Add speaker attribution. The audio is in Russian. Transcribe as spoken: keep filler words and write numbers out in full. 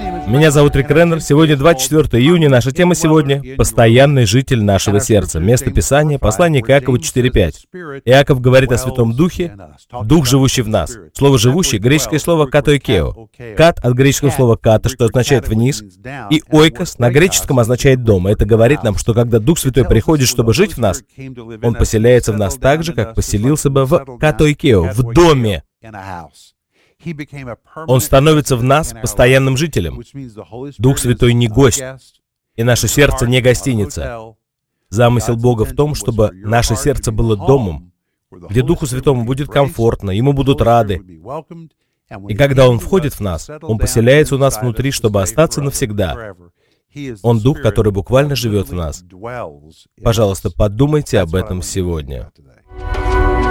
Speaker 1: Меня зовут Рик Реннер. Сегодня двадцать четвёртого июня. Наша тема сегодня — «Постоянный житель нашего сердца». Место Писания — послание к Иакову четыре пять. Иаков говорит о Святом Духе, Дух, живущий в нас. Слово «живущий» — греческое слово «катоикео». «Кат» от греческого слова «ката», что означает «вниз», и «ойкос» на греческом означает «дом». Это говорит нам, что когда Дух Святой приходит, чтобы жить в нас, Он поселяется в нас так же, как поселился бы в «катоикео», в доме. Он становится в нас постоянным жителем. Дух Святой не гость, и наше сердце не гостиница. Замысел Бога в том, чтобы наше сердце было домом, где Духу Святому будет комфортно, Ему будут рады. И когда Он входит в нас, Он поселяется у нас внутри, чтобы остаться навсегда. Он Дух, который буквально живет в нас. Пожалуйста, подумайте об этом сегодня.